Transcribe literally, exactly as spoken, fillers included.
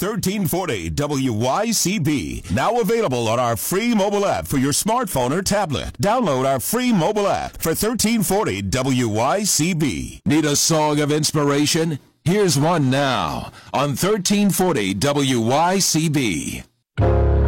thirteen forty W Y C B. Now available on our free mobile app for your smartphone or tablet. Download our free mobile app for thirteen forty W Y C B. Need a song of inspiration? Here's one now on thirteen forty W Y C B.